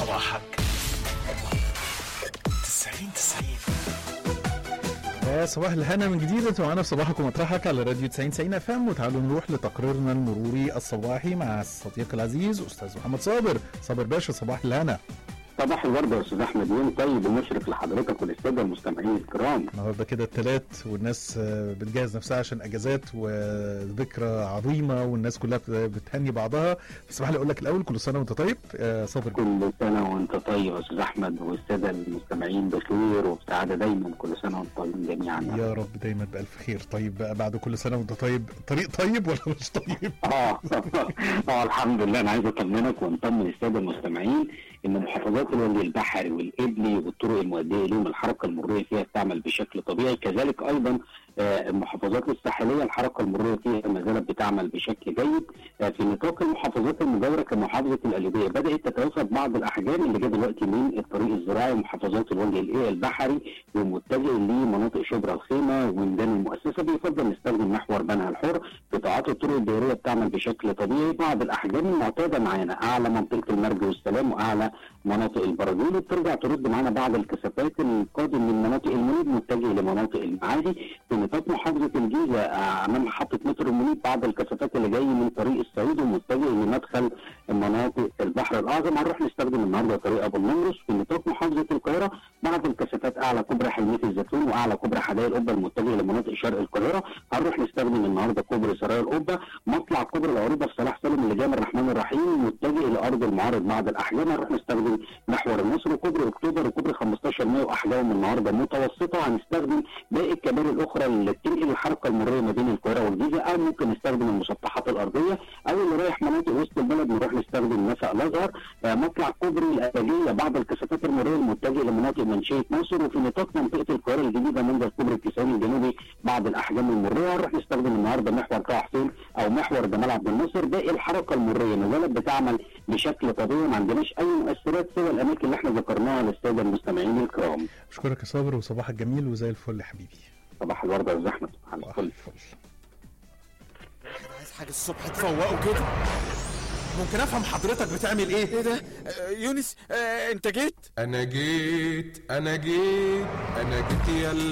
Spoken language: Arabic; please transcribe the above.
صباحك 90. يا صباح الهنا من جديد، انتوا معانا في صباحك ومطرحك على راديو 90 FM. وتعالوا نروح لتقريرنا المروري الصباحي مع الصديق العزيز استاذ محمد صابر باشا. صباح الهنا. صباح الورد يا استاذ احمد، يوم طيب ومشرق لحضرتك والساده المستمعين الكرام. النهارده كده الثلاث والناس بتجهز نفسها عشان اجازات وذكرى عظيمه والناس كلها بتهني بعضها. اسمح لي اقول لك الاول كل سنه وانت طيب صابر. كل سنه وانت طيب يا استاذ احمد، والساده المستمعين بخير وبسعاده دايما. كل سنه وانتم طيبين جميعا يا رب دايما بالف خير. طيب بقى بعد كل سنه وانت طيب، طريق طيب ولا مش طيب؟ الحمد لله. انا عايز اطمنك ونطمن الساده المستمعين ان محافظات الوجه البحري والإبلي والطرق المؤديه اليهم الحركه المروريه فيها تعمل بشكل طبيعي، كذلك ايضا المحافظات الساحليه الحركه المروريه فيها ما زالت بتعمل بشكل جيد. في نطاق المحافظات المجاوره كمحافظه القليوبيه بدات تتوافد بعض الاحجام اللي جايه دلوقتي من الطريق الزراعي ومحافظات الوجه البحري ومتجه لمناطق شبرا الخيمه وميدان المؤسسه. بيفضل نستخدم محور بنها الحر. قطاعات الطرق الدائريه بتعمل بشكل طبيعي. بعض الاحجام المعتاده معانا اعلى منطقه المرج والسلام واعلى مناطق البراجيل، وبترجع ترد معانا بعض الكثافات القادم من مناطق المنيب متجه لمناطق المعادي. في نطاق محافظه الجيزه امام محطه مترو المنيب بعض الكثافات اللي جاي من طريق الصعيد ومتجه لمدخل مناطق البحر الاعظم. هنروح نستخدم النهارده طريق ابو النمرس. في نطاق محافظه القاهره بعض الكثافات اعلى كوبري حلميه الزيتون واعلى كوبري حدائق القبه المتجه لمناطق شرق القاهره. هنروح نستخدم النهارده كوبري سرايا القبه، مطلع كوبري العروبه في صلاح سالم اللي جاي من الرحمن الرحيم متجه لارض المعارض بعض الاحجام. هنروح نستخدم محور النصر وكوبري اكتوبر وكوبري 15 مايو واحجام النهارده متوسطه. هنستخدم باقي الكباري الاخرى اللي بتنقل الحركه المروريه ما بين القاهره والجيزه، او ممكن نستخدم المسطحات الارضيه، او اللي رايح مناطق وسط البلد نروح نستخدم نفق الازهر. مطلع كوبري الاتاجيه بعض الكثافات المروريه المتجهه لمناطق منشيه مصر. وفي نطاق منطقه القاهره الجديده منزل كوبري الكيساني الجنوبي بعض الاحجام المروريه. هنروح نستخدم النهارده محور طه حسين او محور جمال عبد الناصر. باقي الحركه المروريه ما زالت بتعمل بشكل طبيعي، ما عندناش اي مؤثرات سوى الاماكن اللي احنا ذكرناها للساده المستمعين الكرام. اشكرك يا صابر وصباحك جميل وزي الفل يا حبيبي. صباح الورد يا زحمه. صباح الفل. عايز حاجه الصبح تفوقه كده. ممكن افهم حضرتك بتعمل ايه ده؟ يونس انت جيت؟ انا جيت يا